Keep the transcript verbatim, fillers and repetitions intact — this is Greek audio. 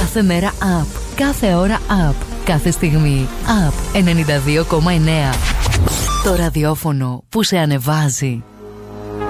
Κάθε μέρα up. Κάθε ώρα up. Κάθε στιγμή up. ενενήντα δύο κόμμα εννέα. Το ραδιόφωνο που σε ανεβάζει.